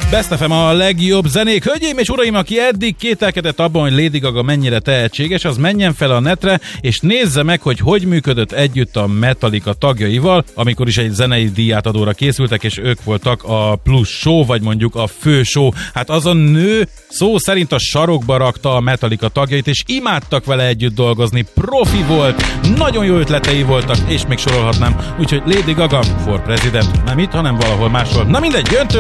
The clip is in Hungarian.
Best FM a legjobb zenék. Hölgyeim és uraim, aki eddig kételkedett abban, hogy Lady Gaga mennyire tehetséges, az menjen fel a netre, és nézze meg, hogy működött együtt a Metallica tagjaival, amikor is egy zenei díjátadóra készültek, és ők voltak a plusz show, vagy mondjuk a fő show. Hát az a nő szó szerint a sarokba rakta a Metallica tagjait, és imádtak vele együtt dolgozni. Profi volt, nagyon jó ötletei voltak, és még sorolhatnám. Úgyhogy Lady Gaga for President. Nem itt, hanem valahol máshol. Na mindegy, jön